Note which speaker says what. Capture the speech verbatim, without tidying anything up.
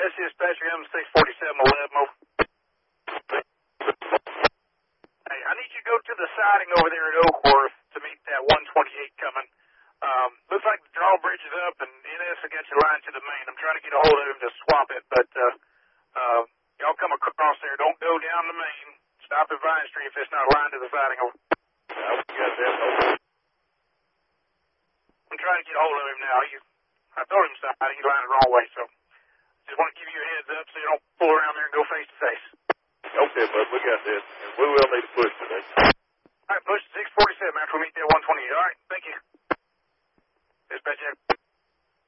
Speaker 1: This is Dispatcher M six forty-seven eleven. Hey, I need you to go to the siding over there at Oakworth to meet that one twenty-eight coming. Um, looks like the drawbridge is up, and N S has got your line to the main. I'm trying to get a hold of him to swap it, but uh, uh, y'all come across there. Don't go down the main. Stop at Vine Street if it's not lined to the siding. Over.
Speaker 2: Yeah, we got that.
Speaker 1: I'm trying to get a hold of him now. He, I told him siding. He lined it the wrong way, so just want to give you a heads up so you don't pull around there and go face to face.
Speaker 2: Okay, bud, we got that. And we will need to push today.
Speaker 1: All right, push six forty-seven after we meet that one twenty-eight. All right, thank you. Dispatch.